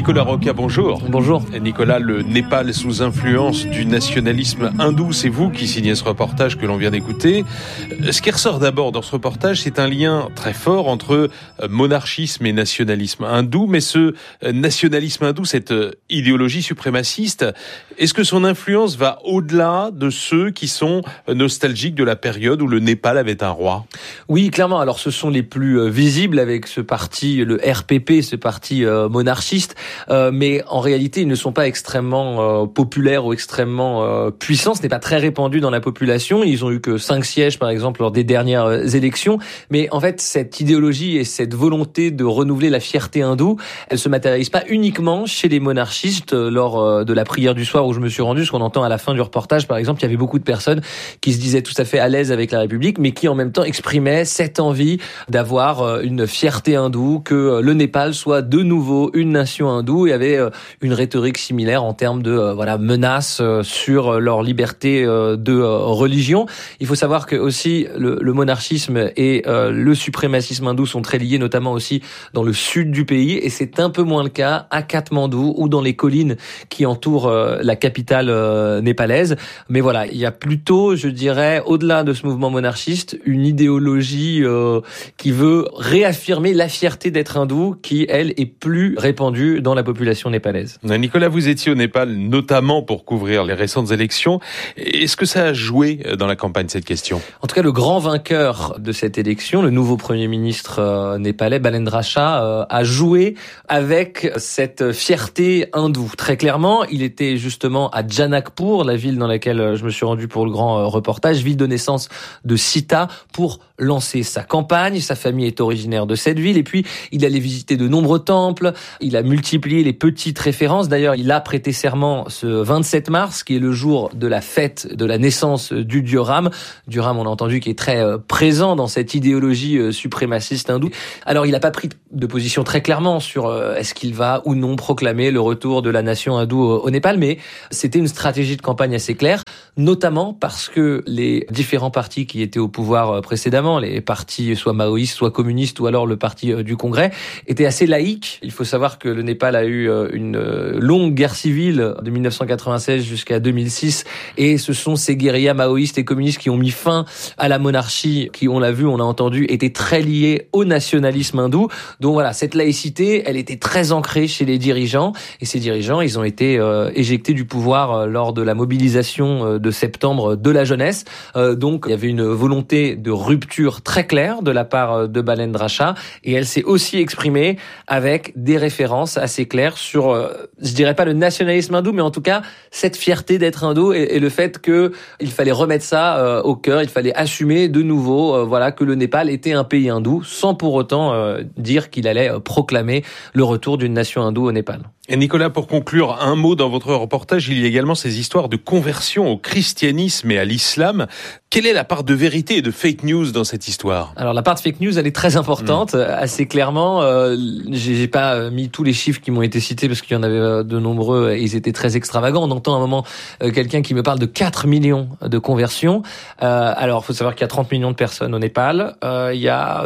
Nicolas Roca, bonjour. Bonjour. Nicolas, le Népal sous influence du nationalisme hindou, c'est vous qui signez ce reportage que l'on vient d'écouter. Ce qui ressort d'abord dans ce reportage, c'est un lien très fort entre monarchisme et nationalisme hindou, mais ce nationalisme hindou, cette idéologie suprémaciste, est-ce que son influence va au-delà de ceux qui sont nostalgiques de la période où le Népal avait un roi? Oui, clairement. Alors, ce sont les plus visibles avec ce parti, le RPP, ce parti monarchiste. Mais en réalité, ils ne sont pas extrêmement populaires ou extrêmement puissants. Ce n'est pas très répandu dans la population. Ils ont eu que 5 sièges, par exemple, lors des dernières élections. Mais en fait, cette idéologie et cette volonté de renouveler la fierté hindoue, elle se matérialise pas uniquement chez les monarchistes. Lors de la prière du soir où je me suis rendu, ce qu'on entend à la fin du reportage, par exemple, il y avait beaucoup de personnes qui se disaient tout à fait à l'aise avec la République, mais qui en même temps exprimaient cette envie d'avoir une fierté hindoue, que le Népal soit de nouveau une nation hindoue. Il y avait une rhétorique similaire en termes de menaces sur leur liberté de religion. Il faut savoir que aussi le monarchisme et le suprémacisme hindou sont très liés, notamment aussi dans le sud du pays, et c'est un peu moins le cas à Katmandou ou dans les collines qui entourent la capitale népalaise. Mais voilà, il y a plutôt, je dirais, au-delà de ce mouvement monarchiste, une idéologie qui veut réaffirmer la fierté d'être hindou, qui, elle, est plus répandue dans la population népalaise. Nicolas, vous étiez au Népal notamment pour couvrir les récentes élections. Est-ce que ça a joué dans la campagne, cette question? En tout cas, le grand vainqueur de cette élection, le nouveau Premier ministre népalais, Balendra Shah, a joué avec cette fierté hindoue. Très clairement, il était justement à Janakpur, la ville dans laquelle je me suis rendu pour le grand reportage, ville de naissance de Sita, pour lancer sa campagne. Sa famille est originaire de cette ville, et puis il allait visiter de nombreux temples, il a multiplié les petites références. D'ailleurs, il a prêté serment ce 27 mars, qui est le jour de la fête de la naissance du dieu Ram. Dieu Ram, on a entendu, qui est très présent dans cette idéologie suprémaciste hindoue. Alors, il n'a pas pris de position très clairement sur est-ce qu'il va ou non proclamer le retour de la nation hindoue au Népal, mais c'était une stratégie de campagne assez claire, notamment parce que les différents partis qui étaient au pouvoir précédemment, les partis soit maoïstes, soit communistes, ou alors le parti du Congrès, étaient assez laïques. Il faut savoir que le Népal a eu une longue guerre civile de 1996 jusqu'à 2006, et ce sont ces guérillas maoïstes et communistes qui ont mis fin à la monarchie, qui, on l'a vu, on l'a entendu, étaient très liés au nationalisme hindou. Donc voilà, cette laïcité, elle était très ancrée chez les dirigeants, et ces dirigeants, ils ont été éjectés du pouvoir lors de la mobilisation de septembre de la jeunesse. Donc il y avait une volonté de rupture très claire de la part de Balendra Shah, et elle s'est aussi exprimée avec des références assez claires sur, je dirais pas le nationalisme hindou, mais en tout cas cette fierté d'être hindou, et le fait que il fallait remettre ça au cœur, il fallait assumer de nouveau que le Népal était un pays hindou, sans pour autant dire qu'il allait proclamer le retour d'une nation hindoue au Népal. Et Nicolas, pour conclure, un mot dans votre reportage, il y a également ces histoires de conversion au christianisme et à l'islam. Quelle est la part de vérité et de fake news dans cette histoire? Alors la part de fake news, elle est très importante, assez clairement. J'ai pas mis tous les chiffres qui m'ont été cités parce qu'il y en avait de nombreux et ils étaient très extravagants. On entend à un moment quelqu'un qui me parle de 4 millions de conversions. Alors il faut savoir qu'il y a 30 millions de personnes au Népal. Il y a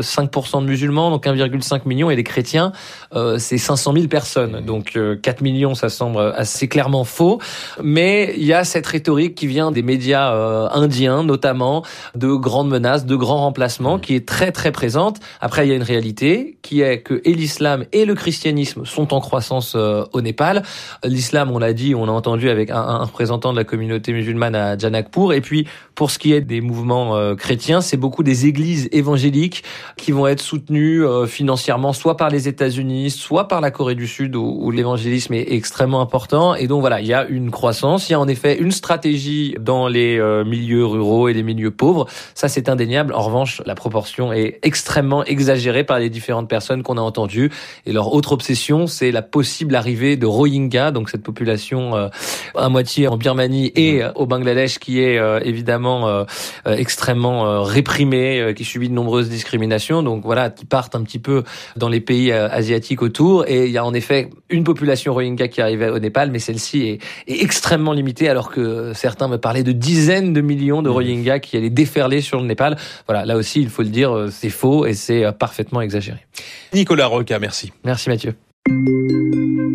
5% de musulmans, donc 1,5 million, et les chrétiens, c'est 500 000 personnes. Donc 4 millions, ça semble assez clairement faux. Mais il y a cette rhétorique qui vient des médias indiens, notamment, de grandes menaces, de grands remplacements, qui est très très présente. Après, il y a une réalité qui est que et l'islam et le christianisme sont en croissance au Népal. L'islam, on l'a dit, on a entendu avec un représentant de la communauté musulmane à Janakpur. Et puis, pour ce qui est des mouvements chrétiens, c'est beaucoup des églises évangéliques qui vont être soutenues financièrement, soit par les États-Unis, soit par la Corée du Sud, où l'évangélisme est extrêmement important. Et donc voilà, il y a une croissance, il y a en effet une stratégie dans les milieux ruraux et les milieux pauvres. Ça, c'est indéniable. En revanche, la proportion est extrêmement exagérée par les différentes personnes qu'on a entendues. Et leur autre obsession, c'est la possible arrivée de Rohingyas, donc cette population à moitié en Birmanie et au Bangladesh, qui est évidemment extrêmement réprimée, qui subit de nombreuses discriminations. Donc voilà, qui partent un petit peu dans les pays asiatiques autour. Et il y a en effet une population Rohingya qui arrivait au Népal, mais celle-ci est extrêmement limitée, alors que certains me parlaient de dizaines de millions de Rohingyas qui allaient déferler sur le Népal. Voilà, là aussi, il faut le dire, c'est faux et c'est parfaitement exagéré. Nicolas Roca, merci. Merci Mathieu.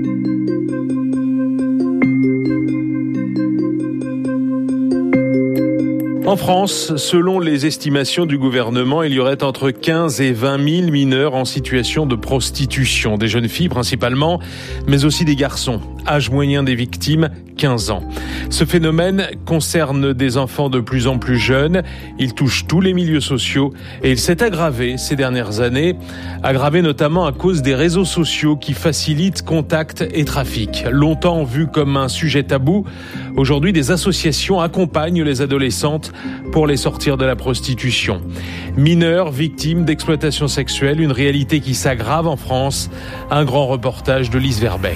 En France, selon les estimations du gouvernement, il y aurait entre 15 et 20 000 mineurs en situation de prostitution. Des jeunes filles principalement, mais aussi des garçons. Âge moyen des victimes, 15 ans. Ce phénomène concerne des enfants de plus en plus jeunes. Il touche tous les milieux sociaux et il s'est aggravé ces dernières années. Aggravé notamment à cause des réseaux sociaux qui facilitent contacts et trafic. Longtemps vu comme un sujet tabou, aujourd'hui des associations accompagnent les adolescentes pour les sortir de la prostitution. Mineurs, victimes d'exploitation sexuelle, une réalité qui s'aggrave en France. Un grand reportage de Lise Verbeek.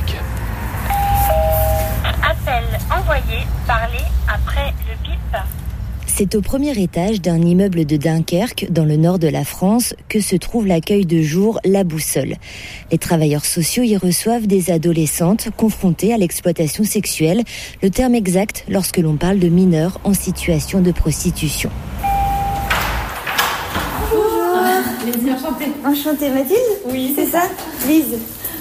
Appel envoyé, parlez après le bip. C'est au premier étage d'un immeuble de Dunkerque, dans le nord de la France, que se trouve l'accueil de jour La Boussole. Les travailleurs sociaux y reçoivent des adolescentes confrontées à l'exploitation sexuelle, le terme exact lorsque l'on parle de mineurs en situation de prostitution. Bonjour. Enchantée. Enchantée, Mathilde ? Oui, c'est ça. Lise.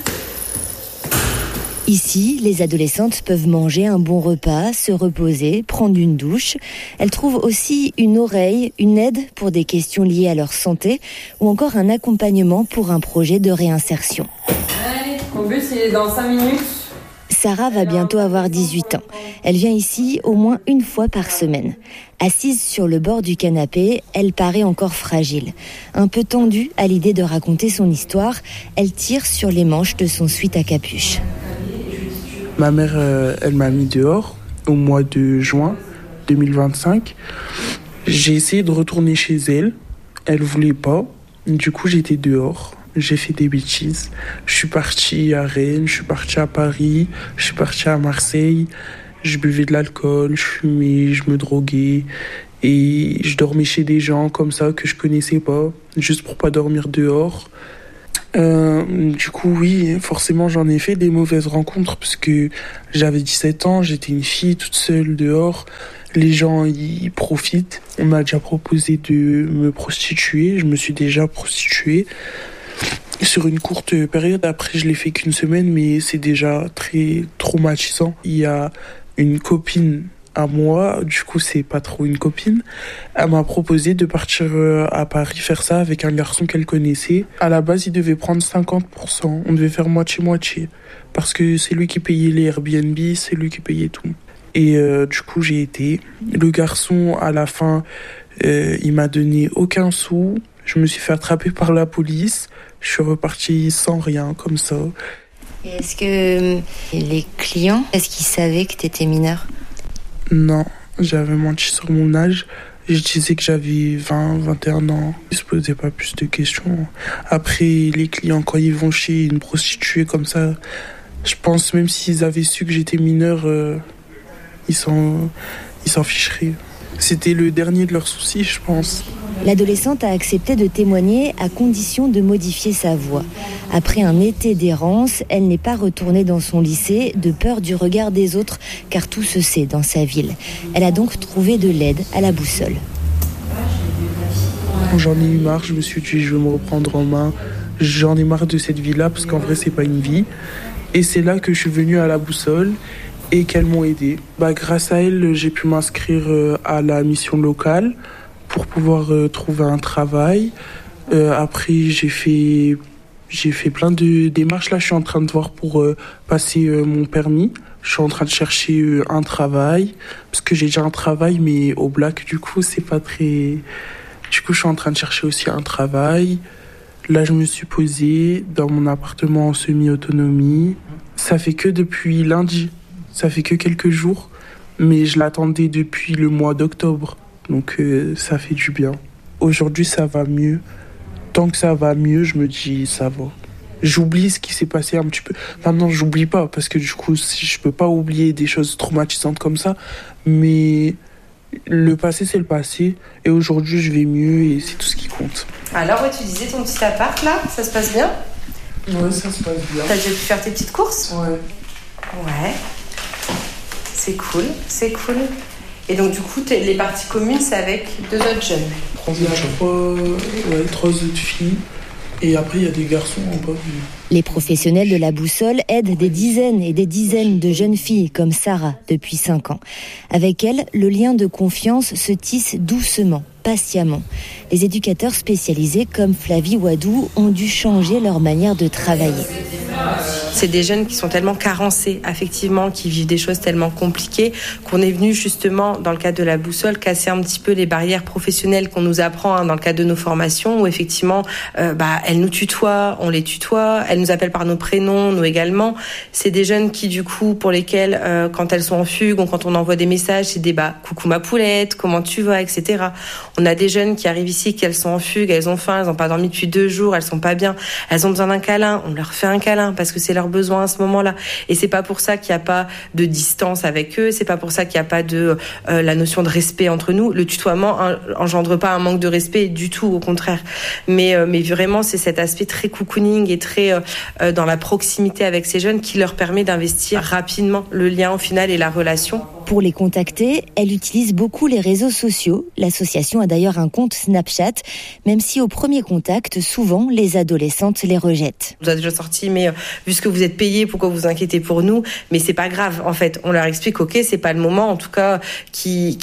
Ici, les adolescentes peuvent manger un bon repas, se reposer, prendre une douche. Elles trouvent aussi une oreille, une aide pour des questions liées à leur santé ou encore un accompagnement pour un projet de réinsertion. Allez, mon bus il est dans 5 minutes. Sarah va bientôt avoir 18 ans. Elle vient ici au moins une fois par semaine. Assise sur le bord du canapé, elle paraît encore fragile. Un peu tendue à l'idée de raconter son histoire, elle tire sur les manches de son sweat à capuche. Ma mère, elle m'a mis dehors au mois de juin 2025. J'ai essayé de retourner chez elle. Elle voulait pas. Du coup, j'étais dehors. J'ai fait des bêtises. Je suis parti à Rennes, je suis parti à Paris, je suis parti à Marseille. Je buvais de l'alcool, je fumais, je me droguais. Et je dormais chez des gens comme ça que je connaissais pas, juste pour pas dormir dehors. Du coup, oui, forcément, j'en ai fait des mauvaises rencontres parce que j'avais 17 ans, j'étais une fille toute seule dehors. Les gens, ils profitent. On m'a déjà proposé de me prostituer. Je me suis déjà prostituée sur une courte période. Après, je l'ai fait qu'une semaine, mais c'est déjà très traumatisant. Il y a une copine à moi, du coup c'est pas trop une copine, elle m'a proposé de partir à Paris faire ça avec un garçon qu'elle connaissait. À la base il devait prendre 50%, on devait faire moitié-moitié, parce que c'est lui qui payait les Airbnb, c'est lui qui payait tout. Et du coup j'ai été. Le garçon à la fin, il m'a donné aucun sou, je me suis fait attraper par la police, je suis reparti sans rien comme ça. Et est-ce que les clients, est-ce qu'ils savaient que t'étais mineur ? Non, j'avais menti sur mon âge. Je disais que j'avais 20, 21 ans. Ils se posaient pas plus de questions. Après, les clients, quand ils vont chez une prostituée comme ça, je pense même s'ils avaient su que j'étais mineur, ils s'en ficheraient. C'était le dernier de leurs soucis, je pense. L'adolescente a accepté de témoigner à condition de modifier sa voix. Après un été d'errance, elle n'est pas retournée dans son lycée de peur du regard des autres, car tout se sait dans sa ville. Elle a donc trouvé de l'aide à La Boussole. J'en ai eu marre, je me suis dit je vais me reprendre en main. J'en ai marre de cette vie-là, parce qu'en vrai c'est pas une vie. Et c'est là que je suis venu à La Boussole et qu'elles m'ont aidé. Grâce à elles, j'ai pu m'inscrire à la mission locale pour pouvoir trouver un travail. Après, j'ai fait plein de démarches. Là, je suis en train de voir pour passer mon permis. Je suis en train de chercher un travail, parce que j'ai déjà un travail, mais au black, du coup, c'est pas très... Du coup, je suis en train de chercher aussi un travail. Là, je me suis posée dans mon appartement en semi-autonomie. Ça fait que depuis lundi. Ça fait que quelques jours. Mais je l'attendais depuis le mois d'octobre. Donc ça fait du bien. Aujourd'hui ça va mieux. Tant que ça va mieux, je me dis ça va. J'oublie ce qui s'est passé un petit peu. Maintenant j'oublie pas, parce que du coup je peux pas oublier des choses traumatisantes comme ça. Mais le passé c'est le passé. Et aujourd'hui je vais mieux et c'est tout ce qui compte. Alors ouais, tu disais ton petit appart là, ça se passe bien ? Ouais, ça se passe bien. T'as déjà pu faire tes petites courses ? Ouais. Ouais. C'est cool, c'est cool. Et donc du coup, les parties communes, c'est avec 2 autres jeunes. Il y a 3 autres filles. Et après, il y a des garçons en bas. Les professionnels de la boussole aident des dizaines et des dizaines de jeunes filles comme Sarah depuis 5 ans. Avec elle, le lien de confiance se tisse doucement, patiemment. Les éducateurs spécialisés comme Flavie Wadou ont dû changer leur manière de travailler. C'est des jeunes qui sont tellement carencés affectivement, qui vivent des choses tellement compliquées, qu'on est venu justement, dans le cadre de la boussole, casser un petit peu les barrières professionnelles qu'on nous apprend dans le cadre de nos formations, où effectivement, elles nous tutoient, on les tutoie, elles nous appellent par nos prénoms, nous également. C'est des jeunes qui, du coup, pour lesquels, quand elles sont en fugue ou quand on envoie des messages, c'est des coucou ma poulette, comment tu vas, etc. On a des jeunes qui arrivent ici, qu'elles sont en fugue, elles ont faim, elles n'ont pas dormi depuis 2 jours, elles sont pas bien, elles ont besoin d'un câlin, on leur fait un câlin parce que c'est leur besoin à ce moment-là. Et c'est pas pour ça qu'il n'y a pas de distance avec eux, c'est pas pour ça qu'il n'y a pas de la notion de respect entre nous. Le tutoiement engendre pas un manque de respect du tout, au contraire. Mais vraiment, c'est cet aspect très cocooning et très dans la proximité avec ces jeunes qui leur permet d'investir rapidement le lien au final et la relation. Pour les contacter, elle utilise beaucoup les réseaux sociaux. L'association a d'ailleurs un compte Snapchat, même si au premier contact, souvent, les adolescentes les rejettent. On vous a déjà sorti, mais vu ce que vous êtes payés, pourquoi vous inquiétez pour nous ? Mais c'est pas grave, en fait. On leur explique, ok, c'est pas le moment, en tout cas, qui